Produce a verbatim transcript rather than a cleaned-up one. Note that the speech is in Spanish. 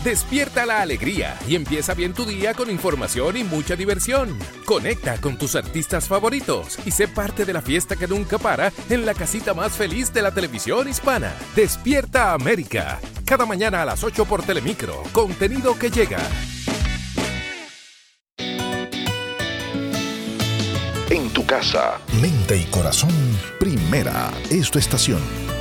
Despierta la alegría y empieza bien tu día con información y mucha diversión. Conecta con tus artistas favoritos y sé parte de la fiesta que nunca para en la casita más feliz de la televisión hispana. Despierta América. Cada mañana a las ocho por Telemicro. Contenido que llega. En tu casa, mente y corazón, Primera es tu estación.